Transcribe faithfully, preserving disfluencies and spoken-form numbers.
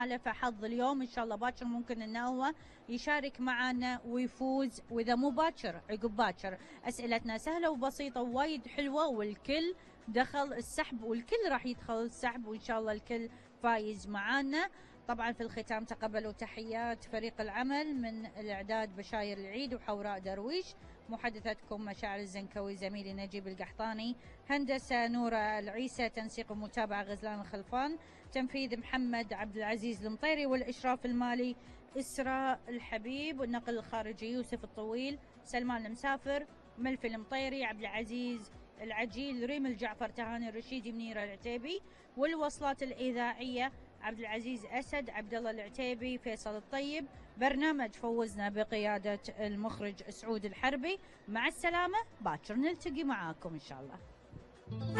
له فحظ اليوم ان شاء الله باكر ممكن انه هو يشارك معنا ويفوز، واذا مو باكر عقب باكر. اسئلتنا سهله وبسيطه ووايد حلوه، والكل دخل السحب والكل راح يدخل السحب، وان شاء الله الكل فايز معانا. طبعا في الختام تقبلوا تحيات فريق العمل من الاعداد بشاير العيد وحوراء درويش، محدثتكم مشاعر الزنكوي، زميلي نجيب القحطاني، هندسه نوره العيسى، تنسيق ومتابعه غزلان الخلفان، تنفيذ محمد عبد العزيز المطيري، والاشراف المالي اسراء الحبيب، والنقل الخارجي يوسف الطويل، سلمان المسافر، ملفي المطيري، عبد العزيز العجيل، ريم الجعفر، تهاني الرشيدي، منيره العتيبي، والوصلات الاذاعيه عبد العزيز اسد، عبد الله العتيبي، فيصل الطيب. برنامج فوزنا بقياده المخرج سعود الحربي. مع السلامه، باكر نلتقي معاكم ان شاء الله.